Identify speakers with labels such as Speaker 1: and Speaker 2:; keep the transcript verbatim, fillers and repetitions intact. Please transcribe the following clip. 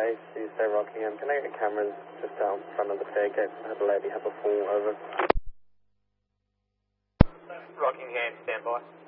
Speaker 1: A C, say Rockingham. Can I get cameras just down front of the staircase? I had a lady have a fall over.
Speaker 2: Rockingham, stand by.